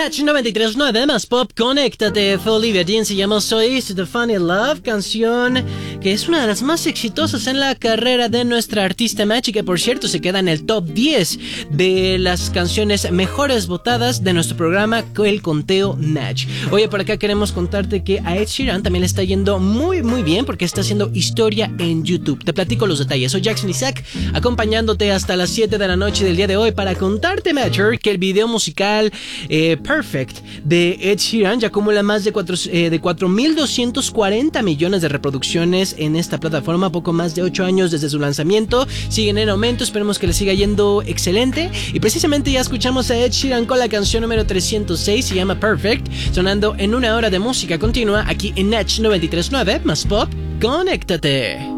Natch 93.9 más pop, conéctate. Fue Olivia Dean, se llamó So Easy to Find in Love, canción que es una de las más exitosas en la carrera de nuestra artista Match y que por cierto se queda en el top 10 de las canciones mejores votadas de nuestro programa El Conteo Match. Oye, por acá queremos contarte que a Ed Sheeran también le está yendo muy bien porque está haciendo historia en YouTube. Te platico los detalles. Soy Jackson Isaac, acompañándote hasta las 7 de la noche del día de hoy para contarte, Matcher, que el video musical Perfect de Ed Sheeran ya acumula más de 4.240 millones de reproducciones en esta plataforma, poco más de 8 años desde su lanzamiento. Siguen en aumento, esperemos que le siga yendo excelente. Y precisamente ya escuchamos a Ed Sheeran con la canción número 306, se llama Perfect, sonando en una hora de música continua aquí en Natch 93.9 más pop, conéctate.